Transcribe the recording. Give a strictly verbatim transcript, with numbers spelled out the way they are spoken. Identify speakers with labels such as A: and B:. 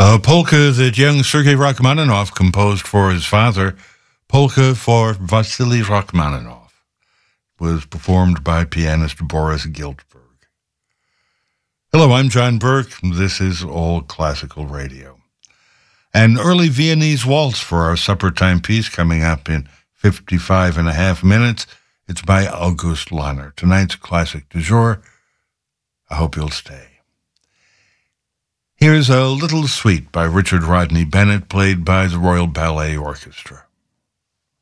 A: A polka that young Sergei Rachmaninoff composed for his father, Polka for Vasily Rachmaninoff, was performed by pianist Boris Giltberg. Hello, I'm John Burke. This is All Classical Radio. An early Viennese waltz for our supper time piece coming up in fifty-five and a half minutes. It's by August Lahner. Tonight's classic du jour. I hope you'll stay. Here's a little suite by Richard Rodney Bennett, played by the Royal Ballet Orchestra.